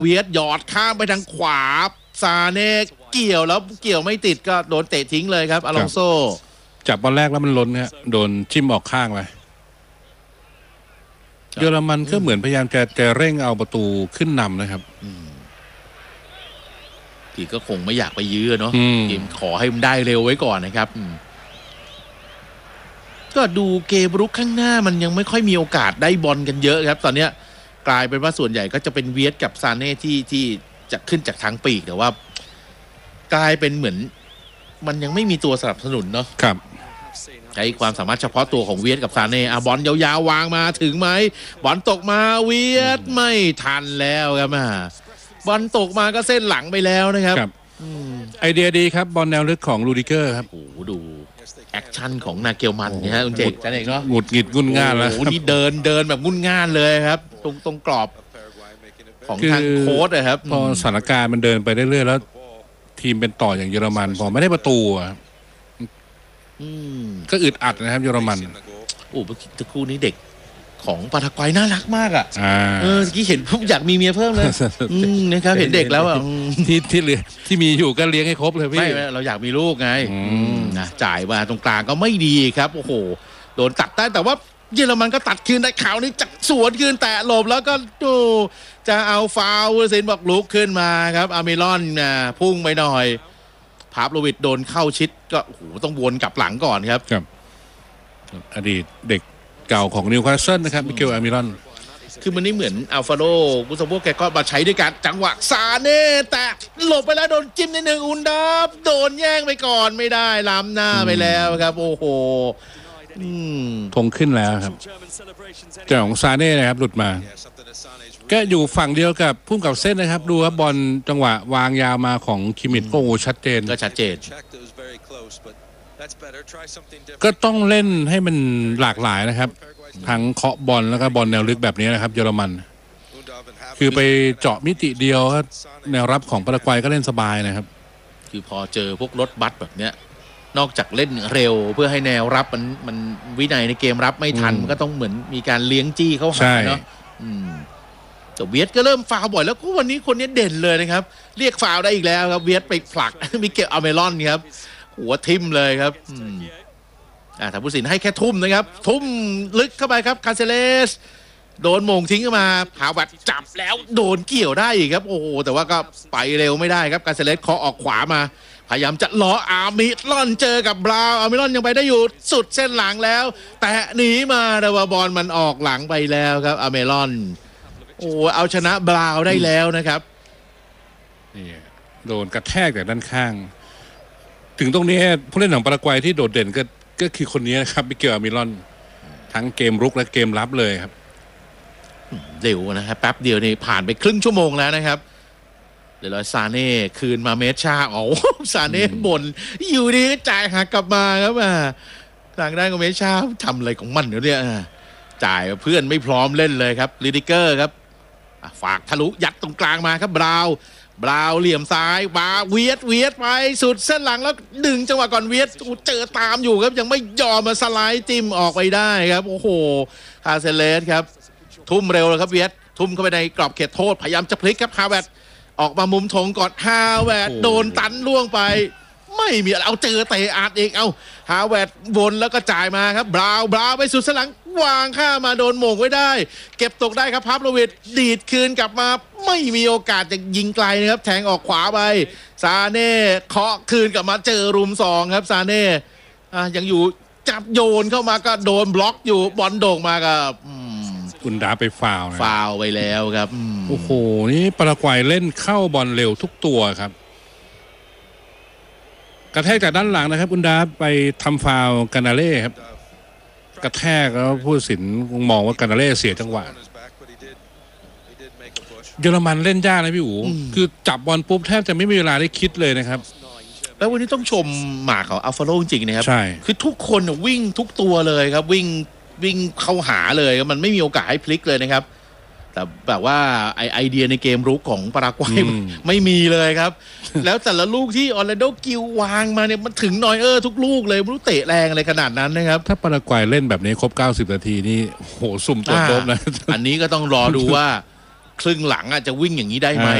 เวียดหยอดข้ามไปทางขวาซาเน่เกี่ยวแล้วเกี่ยวไม่ติดก็โดนเตะทิ้งเลยครับอลองโซจับบอลแรกแล้วมันล้นฮะโดนจิ้มออกข้างไปเยอรมันก็เหมือนพยายามจะเร่งเอาประตูขึ้นนำนะครับทีก็คงไม่อยากไปยื้อเนาะทีมขอให้มันได้เร็วไว้ก่อนนะครับก็ดูเกมรุกข้างหน้ามันยังไม่ค่อยมีโอกาสได้บอลกันเยอะครับตอนนี้กลายเป็นว่าส่วนใหญ่ก็จะเป็นเวียดกับซาเน่ที่จะขึ้นจากทางปีกแต่ว่ากลายเป็นเหมือนมันยังไม่มีตัวสนับสนุนเนาะครับใช้ความสามารถเฉพาะตัวของเวียดกับซาเน่บอลยาวๆวางมาถึงไหมบอลตกมาเวียดไม่ทันแล้วครับบอลตกมาก็เส้นหลังไปแล้วนะครับไอเดียดีครับบอลแนวลึกของลูดิเกอร์ครับโอ้โหดูแอคชั่นของนาเกลมันเนี่ยฮะคุณเจคจันเอกเนาะหงุดหงิดงุนง่านแล้วโอ้โหนี่เดินแบบงุนง่านเลยครับตรงกรอบของทางโค้ชนะครับพอสถานการณ์มันเดินไปเรื่อยๆแล้วทีมเป็นต่ออย่างเยอรมันพอไม่ได้ประตูก็อึดอัดนะครับเยอรมันโอ้เมื่อกี้นี้เด็กของปาทากวัยน่ารักมากอ่ะเมื่อกี้เห็นอยากมีเมียเพิ่มเลยนะครับเห็นเด็กแล้วอ่ะที่เหลือที่มีอยู่ก็เลี้ยงให้ครบเลยพี่ไม่เราอยากมีลูกไงนะจ่ายมาตรงกลางก็ไม่ดีครับโอ้โหโดนตัดได้แต่ว่าเยอรมันก็ตัดคืนได้ข่าวนี้จักสวนคืนแตะหลบแล้วก็ดูจะเอาฟาวล์เซนบอกลุกขึ้นมาครับอาร์เมรอนพุ่งไปหน่อยพาบโลวิดโดนเข้าชิดก็โอ้โหต้องวนกลับหลังก่อนครับอดีตเด็กเก่าของนิวคาสเซิลนะครับมิเกลอาร์เมรอนคือมันนี่เหมือนอัลฟาโดกุซาโบแกก็มาใช้ด้วยกันจังหวะซาเน่แต่หลบไปแล้วโดนจิ้มในหนึ่งอุนดับโดนแย่งไปก่อนไม่ได้ล้ำหน้าไปแล้วครับโอ้โหธงขึ้นแล้วครับเจ้าของซาเน่นะครับหลุดมาก็อยู่ฝั่งเดียวกับพุ่งกับเส้นนะครับดูครับบอลจังหวะวางยาวมาของคิมิตโอ้ชัดเจนก็ชัดเจนก็ต้องเล่นให้มันหลากหลายนะครับทั้งเคาะบอลแล้วก็บอลแนวลึกแบบนี้นะครับเยอรมันคือไปเจาะมิติเดียวแนวรับของปารากวัยก็เล่นสบายนะครับคือพอเจอพวกรถบัสแบบเนี้ยนอกจากเล่นเร็วเพื่อให้แนวรับมันวินัยในเกมรับไม่ทันมันก็ต้องเหมือนมีการเลี้ยงจี้เข้าหาเนาะแต่เวียดก็เริ่มฟาวบ่อยแล้วก็วันนี้คนนี้เด่นเลยนะครับเรียกฟาวได้อีกแล้วครับเวียดไปผลักมิเกลอาร์เมรอนครับหัวทิ่มเลยครับทางผู้สินให้แค่ทุ่มนะครับทุ่มลึกเข้าไปครับคาเซเลสโดนมงทิ้งเข้ามาหาวัดจับแล้วโดนเกี่ยวได้อีกครับโอ้โหแต่ว่าก็ไปเร็วไม่ได้ครับคาเซเลสเคาะออกขวามาพยายามจะล้ออาร์เมรอนเจอกับบราวน์อาร์เมรอนยังไปได้อยู่สุดเส้นหลังแล้วแต่หนีมาแต่ว่าบอลมันออกหลังไปแล้วครับอาร์เมรอนโอ้เอาชนะบราวน์ได้แล้วนะครับนี่โดนกระแทกจากด้านข้างถึงตรงนี้ผู้เล่นของปารากวัยที่โดดเด่นก็คือคนนี้นะครับมิเกลอาร์เมรอนทั้งเกมรุกและเกมรับเลยครับเร็วนะครับแป๊บเดียวนี่ผ่านไปครึ่งชั่วโมงแล้วนะครับเดี๋ยวซาเน่คืนมาเมชาอ๋อซาเน่บ่นอยู่ดีก็จ่ายหักกลับมาครับทางด้านของเมชาทำอะไรของมันเนี่ยจ่ายเพื่อนไม่พร้อมเล่นเลยครับลิดิเกอร์ครับฝากทะลุยัดตรงกลางมาครับบราวเหลี่ยมซ้ายบาเวียดไปสุดเส้นหลังแล้วดึงจังหวะก่อนเวียดเจอตามอยู่ครับยังไม่ยอมมาสไลด์จิ้มออกไปได้ครับโอ้โหคาเซเลสครับทุ่มเร็วเลยครับเวียดทุ่มเข้าไปในกรอบเขตโทษพยายามจะพลิกครับฮาเวิร์ดออกมามุมธงก่อนฮาเวิร์ดโดนตันล่วงไปไม่มีเอาเจอเตะอาดเองเอาฮาเวิร์ดวนแล้วก็จ่ายมาครับบราวไปสุดเส้นหลังวางข้ามาโดนหม่งไว้ได้เก็บตกได้ครับพาบโลวิดดีดคืนกลับมาไม่มีโอกาสจะยิงไกลนะครับแทงออกขวาไปซาเน่เคาะคืนกลับมาเจอรุม2ครับซาเน่ยังอยู่จับโยนเข้ามาก็โดนบล็อกอยู่บอลโด่งมากับอุนดาไปฟาวไปแล้วครับโอ้โหนี่ปารากวัยเล่นเข้าบอลเร็วทุกตัวครับกระแทกจากด้านหลังนะครับอุนดาไปทำฟาวล์กานาเล่ครับกระแทกแล้วผู้ตัดสินมองว่ากานาเล่เสียจังหวะเยอรมันเล่นยากนะพี่อู๋คือจับบอลปุ๊บแทบจะไม่มีเวลาได้คิดเลยนะครับแล้ววันนี้ต้องชมหมากของอัลฟาโลจริงๆนะครับใช่คือทุกคนวิ่งทุกตัวเลยครับวิ่งเข้าหาเลยมันไม่มีโอกาสให้พลิกเลยนะครับแต่แบบว่าไอเดียในเกมรุกของปารากวัยไม่มีเลยครับแล้วแต่ละลูกที่ออร์แลนโดกิลวางมาเนี่ยมันถึงนอยทุกลูกเลยไม่รู้เตะแรงอะไรขนาดนั้นนะครับถ้าปารากวัยเล่นแบบนี้ครบ90 นาทีนี่โหสุ่มตัวโดบนะอันนี้ก็ต้องรอดูว่าใครึ่งหลังจะวิ่งอย่างนี้ได้ไหม